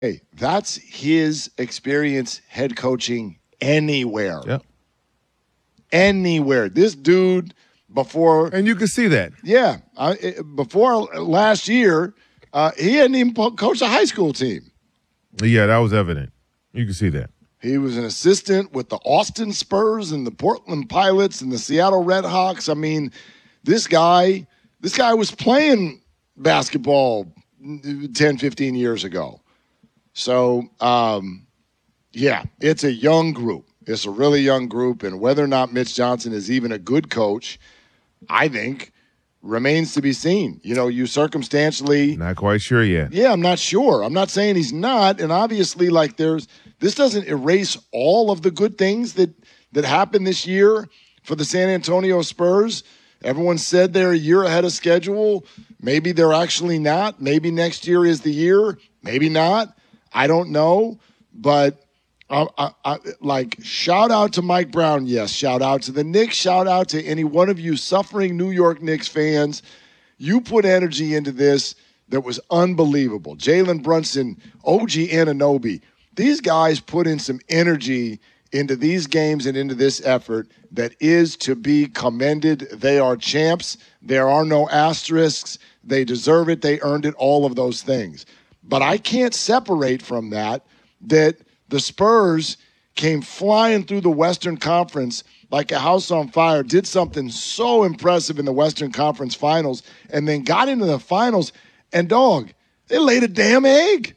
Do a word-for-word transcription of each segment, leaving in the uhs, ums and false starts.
Hey, that's his experience head coaching anywhere. Yep. Anywhere. This dude before. And you can see that. Yeah. I, before last year, uh, he hadn't even coached a high school team. Yeah, that was evident. You can see that. He was an assistant with the Austin Spurs and the Portland Pilots and the Seattle Redhawks. I mean, this guy, this guy was playing basketball ten, fifteen years ago. So, um, yeah, it's a young group. It's a really young group. And whether or not Mitch Johnson is even a good coach, I think, remains to be seen. You know, you circumstantially. Not quite sure yet. Yeah, I'm not sure. I'm not saying he's not. And obviously, like, there's this doesn't erase all of the good things that, that happened this year for the San Antonio Spurs. Everyone said they're a year ahead of schedule. Maybe they're actually not. Maybe next year is the year. Maybe not. I don't know. But, uh, I, I, like, shout out to Mike Brown. Yes, shout out to the Knicks. Shout out to any one of you suffering New York Knicks fans. You put energy into this that was unbelievable. Jalen Brunson, O G Anunoby. These guys put in some energy into these games and into this effort that is to be commended. They are champs. There are no asterisks. They deserve it. They earned it, all of those things. But I can't separate from that that the Spurs came flying through the Western Conference like a house on fire, did something so impressive in the Western Conference Finals, and then got into the finals, and, dog, they laid a damn egg.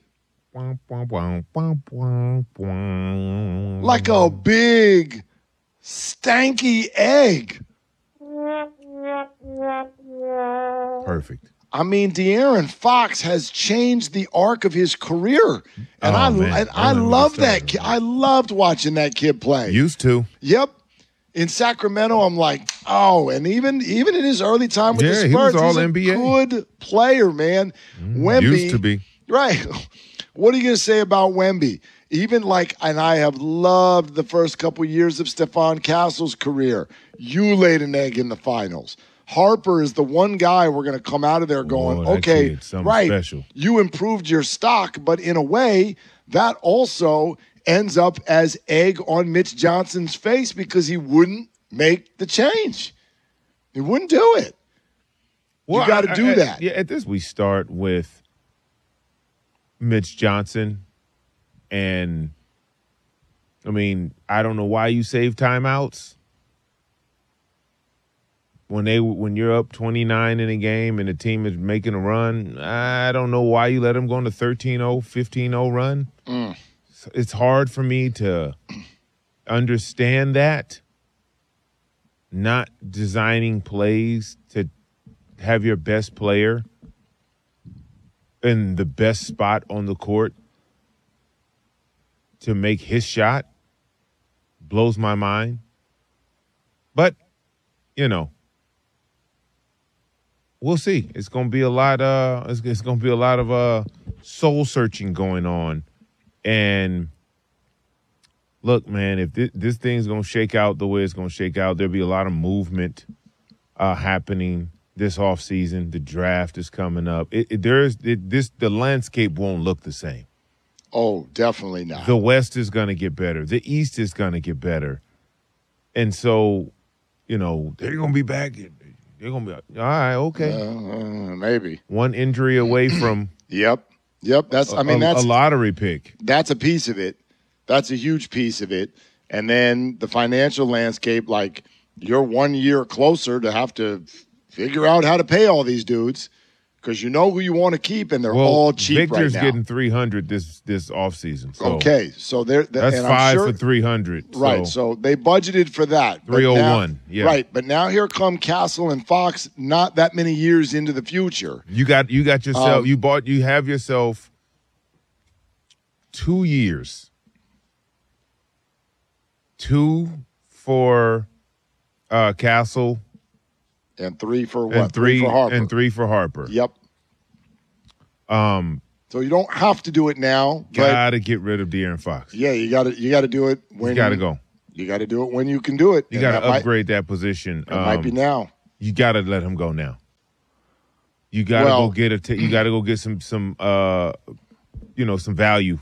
Like a big, stanky egg. Perfect. I mean, De'Aaron Fox has changed the arc of his career. And oh, I man. and I, I love that kid. I loved watching that kid play. Used to. Yep. In Sacramento, I'm like, oh, and even even in his early time with yeah, the Spurs, he was all he's a N B A. good player, man. Mm, Wemby. Used to be. Right. What are you going to say about Wemby? Even like, and I have loved the first couple years of Stephon Castle's career. You laid an egg in the finals. Harper is the one guy we're going to come out of there going, Whoa, okay, right, special. You improved your stock, but in a way, that also ends up as egg on Mitch Johnson's face because he wouldn't make the change. He wouldn't do it. Well, you got to do I, that. Yeah, at this we start with Mitch Johnson, and I mean, I don't know why you save timeouts. When they when you're up twenty-nine in a game and the team is making a run, I don't know why you let them go on a thirteen oh, fifteen oh run. Mm. It's hard for me to understand that. Not designing plays to have your best player in the best spot on the court to make his shot blows my mind. But, you know, we'll see. It's going to be a lot. Uh, it's, it's going to be a lot of uh, soul searching going on. And look, man, if this, this thing's going to shake out the way it's going to shake out, there'll be a lot of movement uh, happening this offseason. The draft is coming up. It, it, there's it, this. The landscape won't look the same. Oh, definitely not. The West is going to get better. The East is going to get better. And so, you know, they're going to be back. They're going to be all right. Okay, uh, uh, maybe one injury away from. Yep. Yep. That's. I mean, a, that's a lottery pick. That's a piece of it. That's a huge piece of it. And then the financial landscape, like you're one year closer to have to figure out how to pay all these dudes because you know who you want to keep, and they're well, all cheap Victor's right now. getting three hundred this this offseason. So okay, so they're, they're that's and five I'm sure, for three hundred. Right, so. so they budgeted for that. three oh one, yeah. Right, but now here come Castle and Fox not that many years into the future. You got you got yourself, um, you bought, you have yourself two years. Two for uh, Castle. And three for what? And three, three for Harper. And three for Harper. Yep. Um. So you don't have to do it now. Got to get rid of De'Aaron Fox. Yeah, you got to you got to do it when you got to go. You got to do it when you can do it. You got to that upgrade might, that position. It um, might be now. You got to let him go now. You got to well, go get a. T- you got to go get some some uh, you know, some value